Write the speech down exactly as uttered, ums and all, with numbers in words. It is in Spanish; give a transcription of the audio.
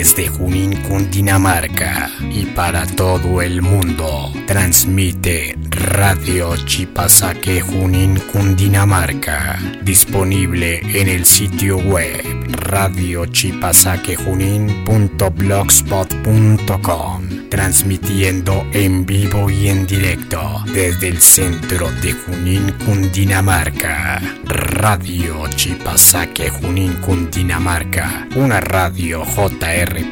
desde Junín, Cundinamarca y para todo el mundo. Transmite Radio Chipasaque Junín, Cundinamarca. Disponible en el sitio web radio chipasaque junín punto blogspot punto com. Transmitiendo en vivo y en directo desde el centro de Junín, Cundinamarca. Radio Chipasaque Junín, Cundinamarca. Una radio J R